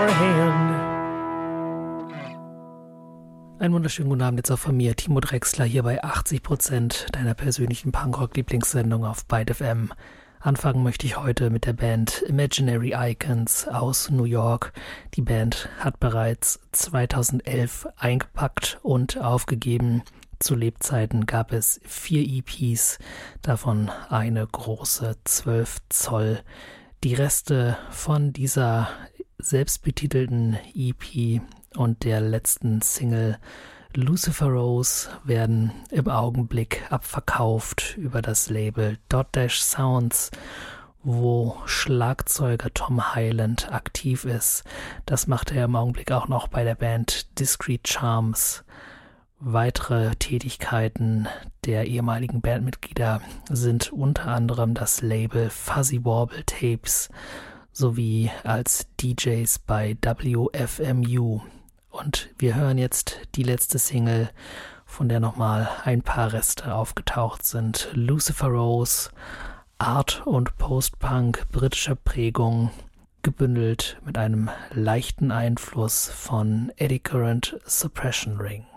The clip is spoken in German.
your hand. Einen wunderschönen guten Abend jetzt auch von mir, Timo Drexler, hier bei 80% deiner persönlichen Punkrock-Lieblingssendung auf Byte FM. Anfangen möchte ich heute mit der Band Imaginary Icons aus New York. Die Band hat bereits 2011 eingepackt und aufgegeben. Zu Lebzeiten gab es 4 EPs, davon eine große 12 Zoll. Die Reste von dieser selbstbetitelten EP und der letzten Single Lucifer Rose werden im Augenblick abverkauft über das Label Dot Dash Sounds, wo Schlagzeuger Tom Hyland aktiv ist. Das macht er im Augenblick auch noch bei der Band Discreet Charms. Weitere Tätigkeiten der ehemaligen Bandmitglieder sind unter anderem das Label Fuzzy Warble Tapes sowie als DJs bei WFMU. Und wir hören jetzt die letzte Single, von der nochmal ein paar Reste aufgetaucht sind. Lucifer Rose, Art- und Post-Punk britischer Prägung, gebündelt mit einem leichten Einfluss von Eddy Current Suppression Ring.